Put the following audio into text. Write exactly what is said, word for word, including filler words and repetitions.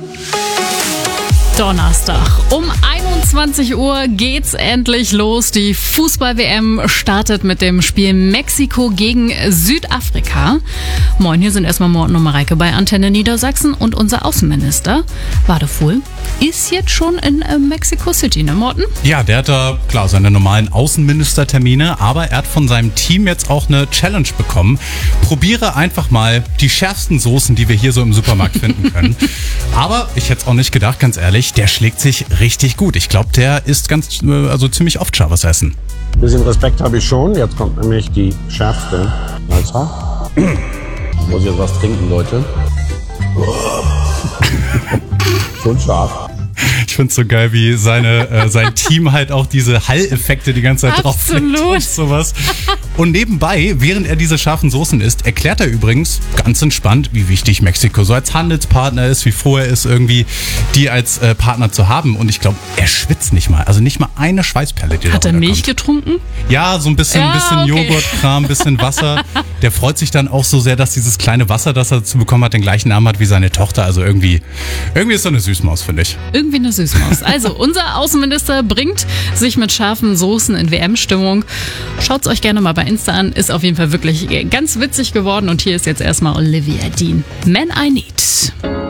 Donnerstag um einundzwanzig Uhr geht's endlich los. Die Fußball-W M startet mit dem Spiel Mexiko gegen Südafrika. Moin, hier sind erstmal Morten und Mareike bei Antenne Niedersachsen und unser Außenminister Wadefuhl ist jetzt schon in äh, Mexico City, ne Morten? Ja, der hat da, klar, seine normalen Außenministertermine, aber er hat von seinem Team jetzt auch eine Challenge bekommen. Probiere einfach mal die schärfsten Soßen, die wir hier so im Supermarkt finden können. Aber ich hätte es auch nicht gedacht, ganz ehrlich, der schlägt sich richtig gut. Ich glaube, der isst ganz, also ziemlich oft scharfes Essen. Ein bisschen Respekt habe ich schon. Jetzt kommt nämlich die schärfste Salsa. Ich muss jetzt was trinken, Leute. Schon scharf. Ich finde es so geil, wie seine, äh, sein Team halt auch diese Hall-Effekte die ganze Zeit drauflegt und sowas. Und nebenbei, während er diese scharfen Soßen isst, erklärt er übrigens ganz entspannt, wie wichtig Mexiko so als Handelspartner ist, wie froh er ist, irgendwie die als äh, Partner zu haben. Und ich glaube, er schwitzt nicht mal. Also nicht mal eine Schweißperle, die da Hat er Milch kommt. getrunken? Ja, so ein bisschen, Ja, bisschen okay. Joghurtkram, bisschen Wasser. Der freut sich dann auch so sehr, dass dieses kleine Wasser, das er dazu bekommen hat, den gleichen Namen hat wie seine Tochter. Also irgendwie, irgendwie ist er eine Süßmaus, finde ich. Irgendwie eine Süßmaus. Also, unser Außenminister bringt sich mit scharfen Soßen in W M-Stimmung. Schaut's euch gerne mal bei Insta an. Ist auf jeden Fall wirklich ganz witzig geworden. Und hier ist jetzt erstmal Olivia Dean. Man I Need.